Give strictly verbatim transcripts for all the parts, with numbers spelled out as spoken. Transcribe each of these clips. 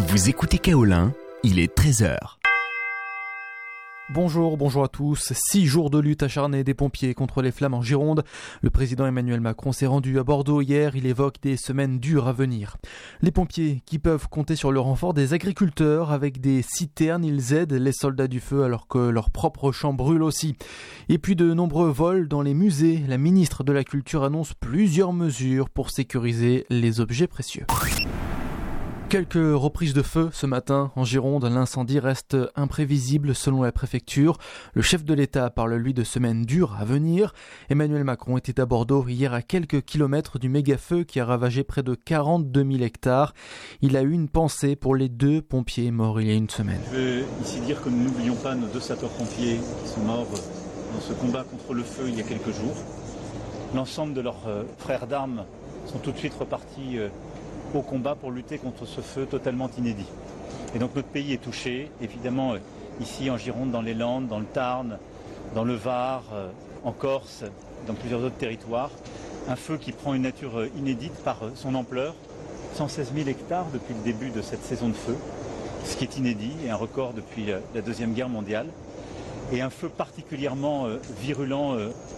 Vous écoutez Kaolin, il est treize heures. Bonjour, bonjour à tous. Six jours de lutte acharnée des pompiers contre les flammes en Gironde. Le président Emmanuel Macron s'est rendu à Bordeaux hier. Il évoque des semaines dures à venir. Les pompiers qui peuvent compter sur le renfort des agriculteurs. Avec des citernes, ils aident les soldats du feu alors que leurs propres champs brûlent aussi. Et puis de nombreux vols dans les musées. La ministre de la Culture annonce plusieurs mesures pour sécuriser les objets précieux. Quelques reprises de feu ce matin en Gironde. L'incendie reste imprévisible selon la préfecture. Le chef de l'État parle lui de semaines dures à venir. Emmanuel Macron était à Bordeaux hier à quelques kilomètres du méga-feu qui a ravagé près de quarante-deux mille hectares. Il a eu une pensée pour les deux pompiers morts il y a une semaine. Je veux ici dire que nous n'oublions pas nos deux sapeurs-pompiers qui sont morts dans ce combat contre le feu il y a quelques jours. L'ensemble de leurs frères d'armes sont tout de suite repartis au combat pour lutter contre ce feu totalement inédit. Et donc notre pays est touché, évidemment ici en Gironde, dans les Landes, dans le Tarn, dans le Var, en Corse, dans plusieurs autres territoires. Un feu qui prend une nature inédite par son ampleur, cent seize mille hectares depuis le début de cette saison de feu, ce qui est inédit et un record depuis la Deuxième Guerre mondiale. Et un feu particulièrement virulent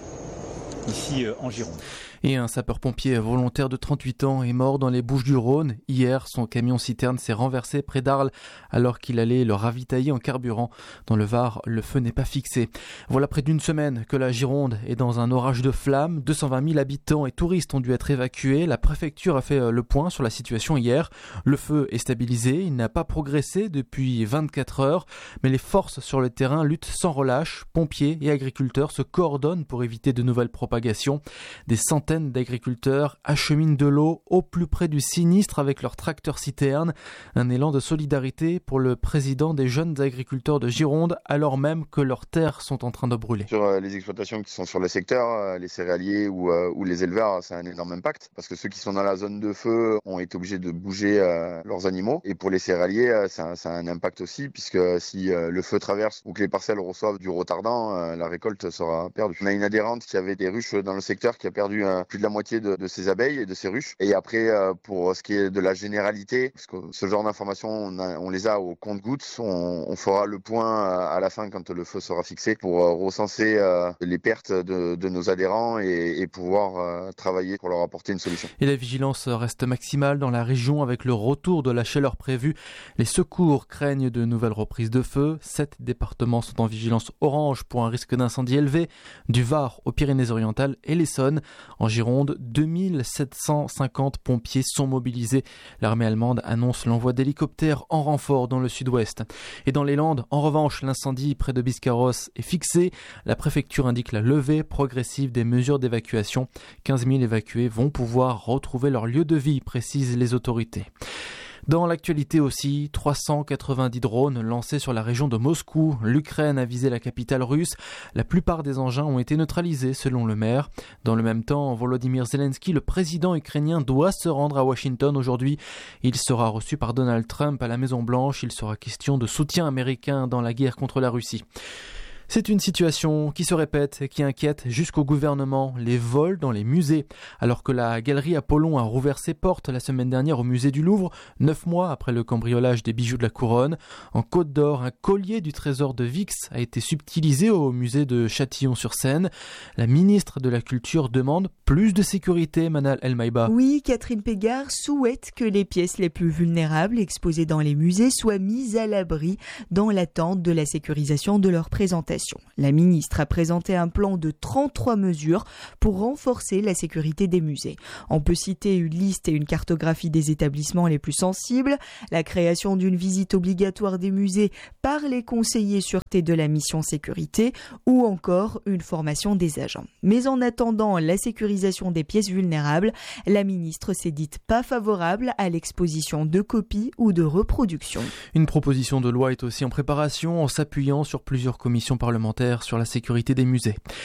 ici en Gironde. Et un sapeur-pompier volontaire de trente-huit ans est mort dans les Bouches-du-Rhône. Hier, son camion-citerne s'est renversé près d'Arles alors qu'il allait le ravitailler en carburant. Dans le Var, le feu n'est pas fixé. Voilà près d'une semaine que la Gironde est dans un orage de flammes. deux cent vingt mille habitants et touristes ont dû être évacués. La préfecture a fait le point sur la situation hier. Le feu est stabilisé. Il n'a pas progressé depuis vingt-quatre heures. Mais les forces sur le terrain luttent sans relâche. Pompiers et agriculteurs se coordonnent pour éviter de nouvelles propagations. Des centaines d'agriculteurs acheminent de l'eau au plus près du sinistre avec leurs tracteurs citernes. Un élan de solidarité pour le président des jeunes agriculteurs de Gironde alors même que leurs terres sont en train de brûler. Sur euh, les exploitations qui sont sur le secteur, euh, les céréaliers ou, euh, ou les éleveurs, ça a un énorme impact parce que ceux qui sont dans la zone de feu ont été obligés de bouger euh, leurs animaux et pour les céréaliers, euh, ça, ça a un impact aussi puisque si euh, le feu traverse ou que les parcelles reçoivent du retardant, euh, la récolte sera perdue. On a une adhérente qui avait des ruches dans le secteur qui a perdu un plus de la moitié de, de ses abeilles et de ses ruches. Et après, euh, pour ce qui est de la généralité, parce que ce genre d'informations, on, a, on les a au compte-gouttes, on, on fera le point à la fin quand le feu sera fixé pour euh, recenser euh, les pertes de, de nos adhérents et, et pouvoir euh, travailler pour leur apporter une solution. Et la vigilance reste maximale dans la région avec le retour de la chaleur prévue. Les secours craignent de nouvelles reprises de feu. Sept départements sont en vigilance orange pour un risque d'incendie élevé, du Var aux Pyrénées-Orientales et l'Essonne. En Gironde, deux mille sept cent cinquante pompiers sont mobilisés. L'armée allemande annonce l'envoi d'hélicoptères en renfort dans le sud-ouest. Et dans les Landes, en revanche, l'incendie près de Biscarrosse est fixé. La préfecture indique la levée progressive des mesures d'évacuation. quinze mille évacués vont pouvoir retrouver leur lieu de vie, précisent les autorités. Dans l'actualité aussi, trois cent quatre-vingt-dix drones lancés sur la région de Moscou. L'Ukraine a visé la capitale russe. La plupart des engins ont été neutralisés selon le maire. Dans le même temps, Volodymyr Zelensky, le président ukrainien, doit se rendre à Washington aujourd'hui. Il sera reçu par Donald Trump à la Maison-Blanche. Il sera question de soutien américain dans la guerre contre la Russie. C'est une situation qui se répète et qui inquiète jusqu'au gouvernement, les vols dans les musées. Alors que la galerie Apollon a rouvert ses portes la semaine dernière au musée du Louvre, neuf mois après le cambriolage des bijoux de la couronne, en Côte d'Or, un collier du trésor de Vix a été subtilisé au musée de Châtillon-sur-Seine. La ministre de la Culture demande plus de sécurité, Manal El-Maïba. Oui, Catherine Pégard souhaite que les pièces les plus vulnérables exposées dans les musées soient mises à l'abri dans l'attente de la sécurisation de leur présentation. La ministre a présenté un plan de trente-trois mesures pour renforcer la sécurité des musées. On peut citer une liste et une cartographie des établissements les plus sensibles, la création d'une visite obligatoire des musées par les conseillers sûreté de la mission sécurité ou encore une formation des agents. Mais en attendant la sécurisation des pièces vulnérables, la ministre s'est dite pas favorable à l'exposition de copies ou de reproductions. Une proposition de loi est aussi en préparation en s'appuyant sur plusieurs commissions parlementaires sur la sécurité des musées.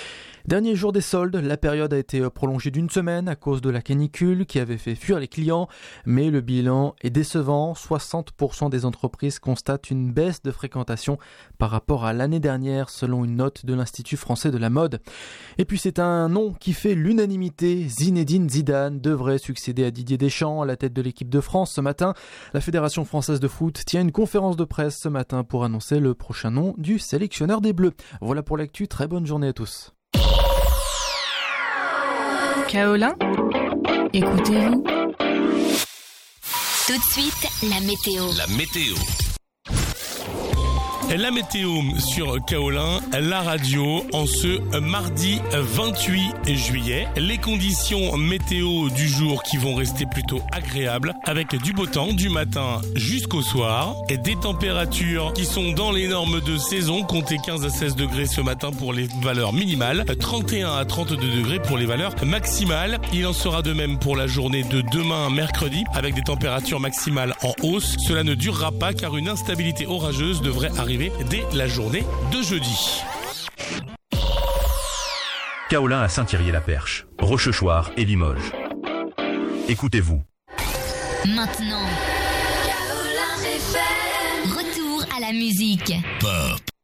Dernier jour des soldes, la période a été prolongée d'une semaine à cause de la canicule qui avait fait fuir les clients, mais le bilan est décevant. soixante pour cent des entreprises constatent une baisse de fréquentation par rapport à l'année dernière selon une note de l'Institut français de la mode. Et puis c'est un nom qui fait l'unanimité. Zinedine Zidane devrait succéder à Didier Deschamps à la tête de l'équipe de France ce matin. La Fédération française de foot tient une conférence de presse ce matin pour annoncer le prochain nom du sélectionneur des Bleus. Voilà pour l'actu, très bonne journée à tous. Kaolin, écoutez-vous. Tout de suite, la météo. La météo. La météo sur Kaolin, la radio, en ce mardi vingt-huit juillet. Les conditions météo du jour qui vont rester plutôt agréables avec du beau temps du matin jusqu'au soir et des températures qui sont dans les normes de saison. Comptez quinze à seize degrés ce matin pour les valeurs minimales, trente et un à trente-deux degrés pour les valeurs maximales. Il en sera de même pour la journée de demain mercredi avec des températures maximales en hausse. Cela ne durera pas car une instabilité orageuse devrait arriver dès la journée de jeudi. Kaolin à Saint-Thierry-la-Perche, Rochechouart et Limoges. Écoutez-vous. Maintenant, Kaolin F M. Retour à la musique. Pop.